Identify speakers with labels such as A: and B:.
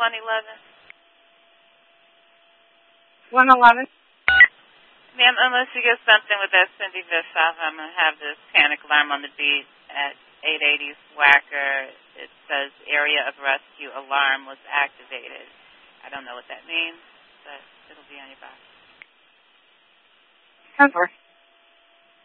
A: 111?
B: 111?
A: Ma'am, unless you get something with that Cindy Bischoff, I'm going to have this panic alarm on the beat at 880 Wacker. It says area of rescue alarm was activated. I don't know what that means, but it'll be on your box.
B: 10-4.